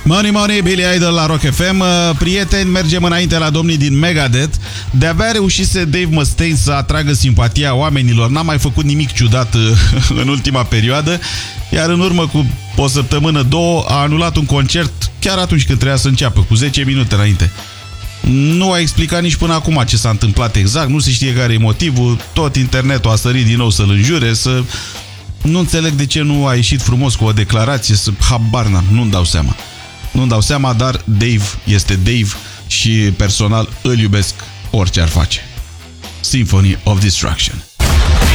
Money Money, Billy Idol la Rock FM. Prieteni, mergem înainte la domnii din Megadeth. De-abia reușise Dave Mustaine să atragă simpatia oamenilor. N-a mai făcut nimic ciudat în ultima perioadă. Iar în urmă cu o săptămână, două, a anulat un concert chiar atunci când trebuia să înceapă, cu 10 minute înainte. Nu a explicat nici până acum ce s-a întâmplat exact, nu se știe care e motivul, tot internetul a sărit din nou să-l înjure, Nu înțeleg de ce nu a ieșit frumos cu o declarație, habar n-am, nu-mi dau seama. Nu-mi dau seama, dar Dave este Dave și personal îl iubesc orice ar face. Symphony of Destruction.